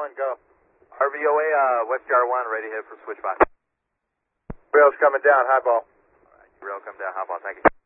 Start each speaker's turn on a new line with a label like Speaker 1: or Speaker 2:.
Speaker 1: 1, go.
Speaker 2: RVOA, West GR1, ready to hit for switch 5.
Speaker 1: Rail's coming down, high ball.
Speaker 2: Alright, rail come down, high ball, thank you.